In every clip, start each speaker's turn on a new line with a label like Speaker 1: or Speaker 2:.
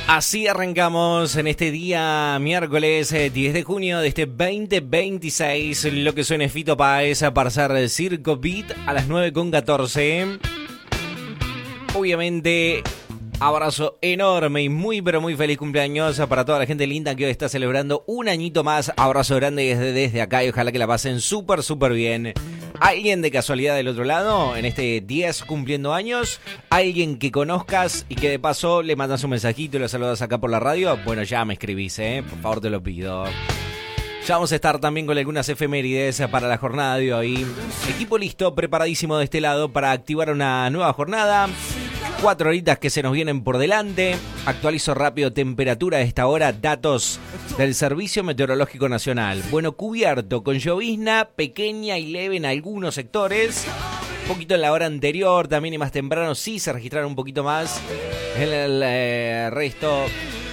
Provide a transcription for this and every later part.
Speaker 1: Así arrancamos en este día miércoles 10 de junio de este 2026. Lo que suena es Fito Páez para hacer Circo Beat a las 9:14. Obviamente, abrazo enorme y muy pero muy feliz cumpleaños para toda la gente linda que hoy está celebrando un añito más. Abrazo grande desde acá y ojalá que la pasen súper bien. ¿Alguien de casualidad del otro lado en este 10 cumpliendo años? ¿Alguien que conozcas y que de paso le mandas un mensajito y lo saludas acá por la radio? Bueno, ya me escribís, por favor te lo pido. Ya vamos a estar también con algunas efemérides para la jornada de hoy. Equipo listo, preparadísimo de este lado para activar una nueva jornada. 4 horitas que se nos vienen por delante. Actualizo rápido temperatura a esta hora, datos del Servicio Meteorológico Nacional. Bueno, cubierto con llovizna pequeña y leve en algunos sectores. Un poquito en la hora anterior, también y más temprano sí se registraron un poquito más en el resto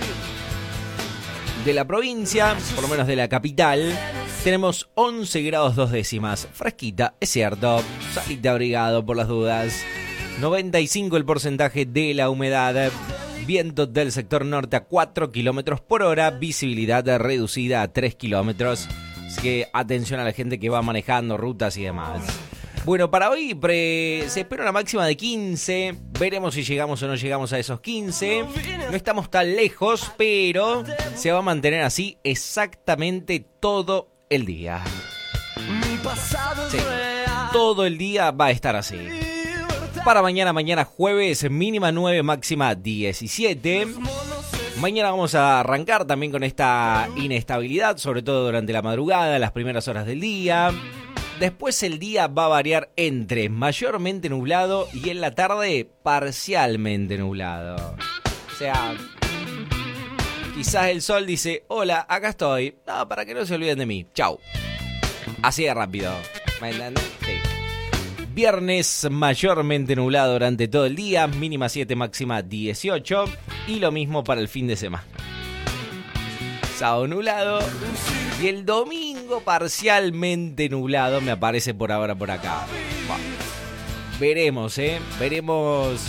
Speaker 1: de la provincia, por lo menos de la capital. Tenemos 11 grados 2 décimas. Fresquita, es cierto. Salite abrigado por las dudas. 95 el porcentaje de la humedad. Viento del sector norte a 4 kilómetros por hora. Visibilidad reducida a 3 kilómetros. Así que atención a la gente que va manejando rutas y demás. Bueno, para hoy se espera una máxima de 15. Veremos si llegamos o no llegamos a esos 15. No estamos tan lejos, pero se va a mantener así exactamente todo el día. Sí, todo el día va a estar así. Para mañana jueves, mínima 9, máxima 17. Mañana vamos a arrancar también con esta inestabilidad, sobre todo durante la madrugada, las primeras horas del día. Después el día va a variar entre mayormente nublado y en la tarde parcialmente nublado. O sea, quizás el sol dice, hola, acá estoy. No, para que no se olviden de mí. Chau. Así de rápido. ¿Me entienden? Sí. Viernes mayormente nublado durante todo el día, mínima 7, máxima 18. Y lo mismo para el fin de semana. Sábado nublado. Y el domingo parcialmente nublado me aparece por ahora por acá. Bueno, veremos, veremos.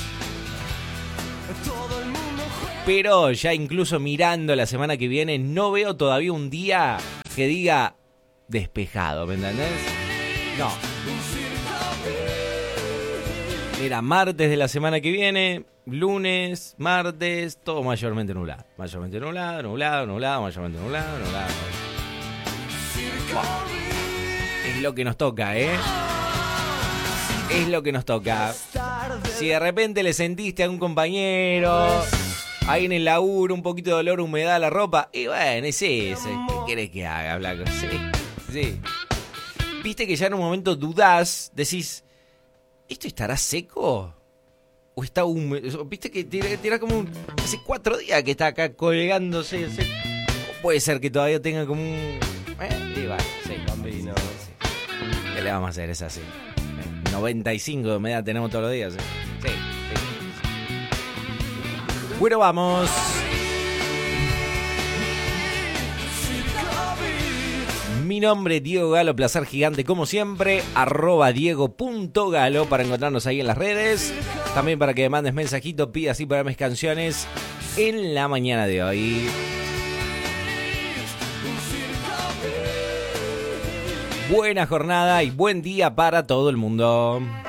Speaker 1: Pero ya incluso mirando la semana que viene, no veo todavía un día que diga despejado, ¿me entendés? No. Mira, martes de la semana que viene, lunes, martes, todo mayormente nublado. Mayormente nublado, mayormente nublado. Wow. Es lo que nos toca, Es lo que nos toca. Si de repente le sentiste a un compañero ahí en el laburo un poquito de olor, humedad a la ropa, y bueno, es ese. ¿Qué querés que haga, Blanco? Sí. Viste que ya en un momento dudás, decís, ¿esto estará seco? ¿O está húmedo? ¿Viste que tira como hace 4 días que está acá colgándose? ¿O puede ser que todavía tenga como un... sí, vale, sí, bambino. Sí. ¿Qué le vamos a hacer? Es así. 95 de humedad tenemos todos los días. Sí. Bueno, vamos. Mi nombre es Diego Galo, placer gigante como siempre, @Diego.Galo para encontrarnos ahí en las redes. También para que me mandes mensajito, pidas y para mis canciones en la mañana de hoy. Buena jornada y buen día para todo el mundo.